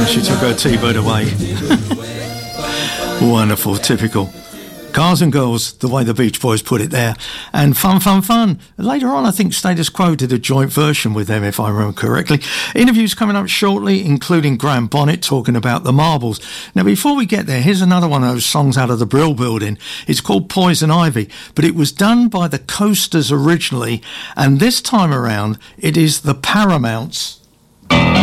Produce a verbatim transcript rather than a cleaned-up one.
she took her T-bird away. Wonderful, typical. Cars and girls, the way the Beach Boys put it there. And fun, fun, fun. Later on, I think Status Quo did a joint version with them, if I remember correctly. Interviews coming up shortly, including Graham Bonnet talking about the Marbles. Now, before we get there, here's another one of those songs out of the Brill Building. It's called Poison Ivy, but it was done by the Coasters originally, and this time around, it is the Paramounts.